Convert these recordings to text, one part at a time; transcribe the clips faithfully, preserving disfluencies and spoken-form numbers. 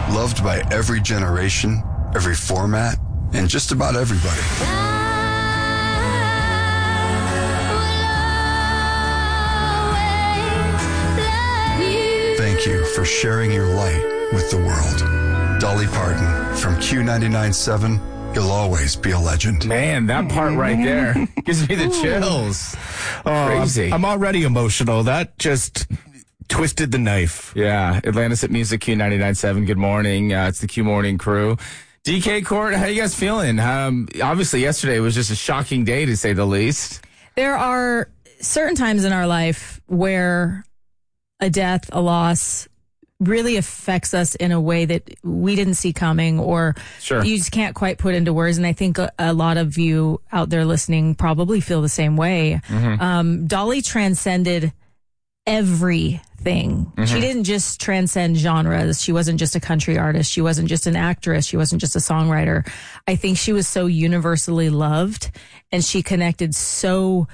Loved by every generation, every format, and just about everybody. Thank you for sharing your light with the world. Dolly Parton from Q ninety-nine point seven. You'll always be a legend. Man, that part right there gives me the chills. Oh, Crazy. I'm, I'm already emotional. That just twisted the knife. Yeah, Atlantis at Music, Q ninety-nine point seven. Good morning. Uh, it's the Q Morning Crew. D K Court, how you guys feeling? Um, obviously, yesterday was just a shocking day, to say the least. There are certain times in our life where a death, a loss, really affects us in a way that we didn't see coming, or Sure. you just can't quite put into words. And I think a, a lot of you out there listening probably feel the same way. Mm-hmm. Um, Dolly transcended everything. Mm-hmm. She didn't just transcend genres. She wasn't just a country artist. She wasn't just an actress. She wasn't just a songwriter. I think she was so universally loved, and she connected so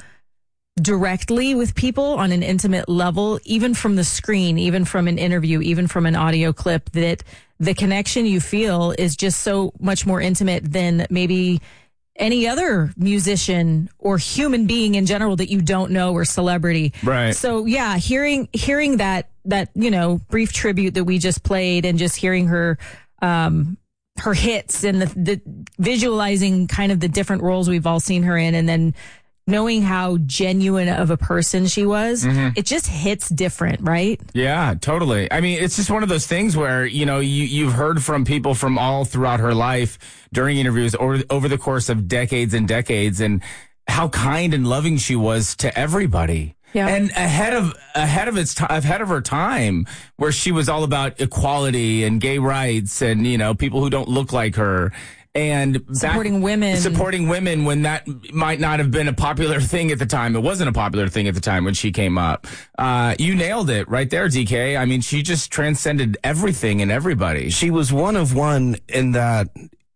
directly with people on an intimate level, even from the screen, even from an interview, even from an audio clip, that the connection you feel is just so much more intimate than maybe any other musician or human being in general that you don't know, or celebrity. Right. So yeah, hearing, hearing that, that, you know, brief tribute that we just played, and just hearing her, um, her hits, and the, the visualizing kind of the different roles we've all seen her in, and then knowing how genuine of a person she was, Mm-hmm. it just hits different, right? Yeah, totally. I mean, it's just one of those things where, you know, you, you've heard from people from all throughout her life during interviews or over the course of decades and decades, and how kind and loving she was to everybody. Yeah. And ahead of ahead of its t- ahead of her time, where she was all about equality and gay rights, and, you know, people who don't look like her. And Supporting women. Supporting women when that might not have been a popular thing at the time. It wasn't a popular thing at the time when she came up. Uh, you nailed it right there, D K. I mean, she just transcended everything and everybody. She was one of one in that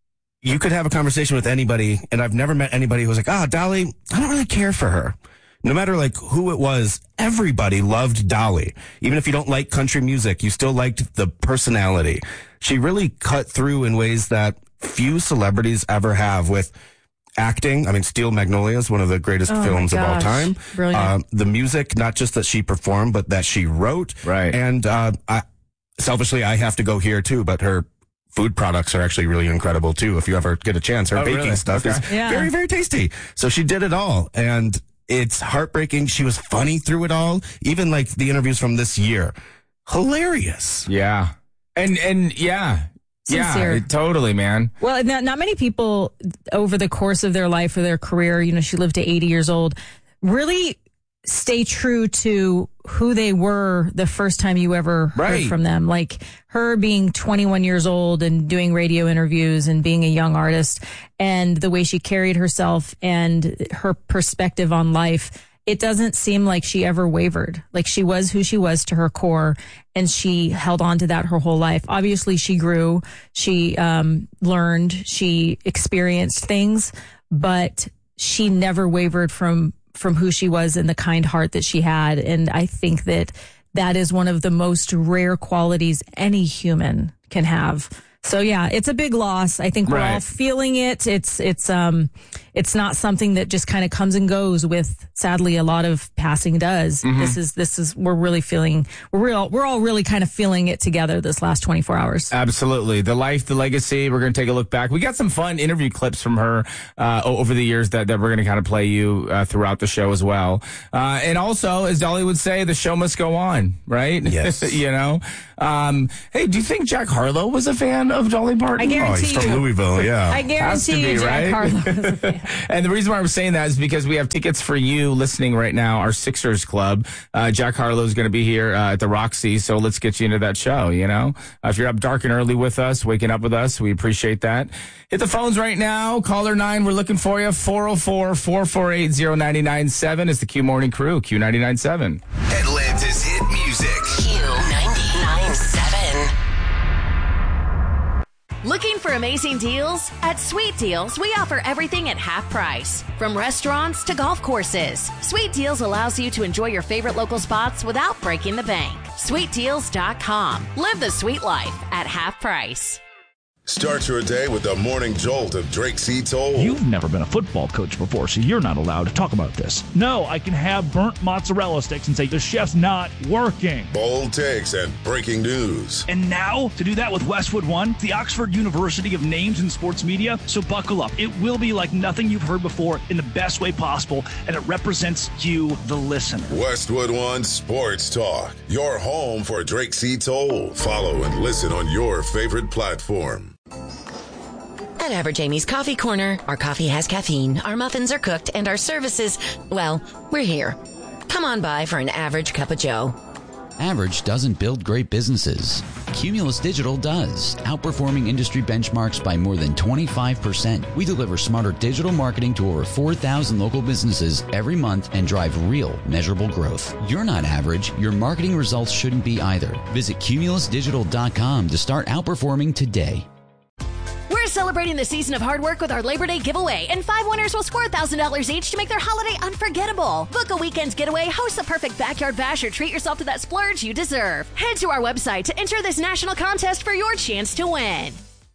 you could have a conversation with anybody, and I've never met anybody who was like, ah, Dolly, I don't really care for her. No matter like who it was, everybody loved Dolly. Even if you don't like country music, you still liked the personality. She really cut through in ways that few celebrities ever have with acting. I mean, Steel Magnolias, one of the greatest Oh films my of all gosh. time. Brilliant. Uh, the music, not just that she performed, but that she wrote. Right. And uh, I, selfishly, I have to go here too, but her food products are actually really incredible too. If you ever get a chance, her Oh, baking really? stuff Okay. is Yeah. very, very tasty. So she did it all. And it's heartbreaking. She was funny through it all. Even like the interviews from this year. Hilarious. Yeah. And, and yeah. Sincere. Yeah, it- totally, man. Well, not, not many people over the course of their life or their career, you know, she lived to eighty years old, really stay true to who they were the first time you ever Right. heard from them. Like her being twenty-one years old and doing radio interviews and being a young artist, and the way she carried herself and her perspective on life. It doesn't seem like she ever wavered. Like she was who she was to her core, and she held on to that her whole life. Obviously she grew, she um, learned, she experienced things, but she never wavered from, from who she was and the kind heart that she had. And I think that that is one of the most rare qualities any human can have. So yeah, it's a big loss. I think we're Right. all feeling it. It's, it's, um, it's not something that just kind of comes and goes with, sadly, a lot of passing does. Mm-hmm. This is, this is, we're really feeling, we're real, we're all really kind of feeling it together this last twenty-four hours. Absolutely. The life, the legacy. We're going to take a look back. We got some fun interview clips from her uh, o- over the years that, that we're going to kind of play you uh, throughout the show as well. Uh, and also, as Dolly would say, the show must go on, right? Yes. You know? Um, hey, do you think Jack Harlow was a fan of Dolly Parton? I guarantee Oh, he's from you. Louisville, yeah. I Has to guarantee be, you, Jack right? Harlow is a fan. And the reason why I'm saying that is because we have tickets for you listening right now, our Sixers Club. Uh, Jack Harlow is going to be here uh, at the Roxy, so let's get you into that show, you know? Uh, if you're up dark and early with us, waking up with us, we appreciate that. Hit the phones right now. Caller nine, we're looking for you. four oh four, four four eight, oh nine nine seven is the Q Morning Crew, Q ninety-nine point seven. Atlanta's hit music. Q ninety-nine point seven. Looking for amazing deals? At Sweet Deals, we offer everything at half price. From restaurants to golf courses, Sweet Deals allows you to enjoy your favorite local spots without breaking the bank. sweet deals dot com. Live the sweet life at half price. Start your day with the morning jolt of Drake C. Toll. You've never been a football coach before, so you're not allowed to talk about this. No, I can have burnt mozzarella sticks and say the chef's not working. Bold takes and breaking news. And now, to do that with Westwood One, the Oxford University of names in sports media. So buckle up. It will be like nothing you've heard before in the best way possible, and it represents you, the listener. Westwood One Sports Talk, your home for Drake C. Toll. Follow and listen on your favorite platform. At Average Amy's Coffee Corner, our coffee has caffeine, our muffins are cooked, and our services, well, we're here. Come on by for an average cup of joe. Average doesn't build great businesses. Cumulus Digital does, outperforming industry benchmarks by more than twenty-five percent. We deliver smarter digital marketing to over four thousand local businesses every month and drive real, measurable growth. You're not average. Your marketing results shouldn't be either. Visit cumulus digital dot com to start outperforming today. We're celebrating the season of hard work with our Labor Day giveaway, and five winners will score one thousand dollars each to make their holiday unforgettable. Book a weekend's getaway, host the perfect backyard bash, or treat yourself to that splurge you deserve. Head to our website to enter this national contest for your chance to win.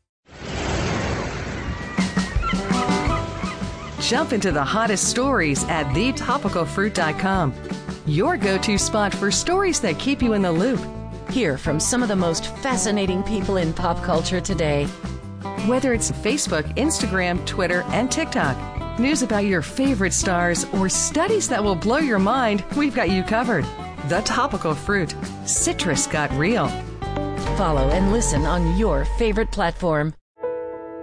Jump into the hottest stories at the topical fruit dot com. Your go-to spot for stories that keep you in the loop. Hear from some of the most fascinating people in pop culture today. Whether it's Facebook, Instagram, Twitter, and TikTok, news about your favorite stars, or studies that will blow your mind, we've got you covered. The Topical Fruit. Citrus got real. Follow and listen on your favorite platform.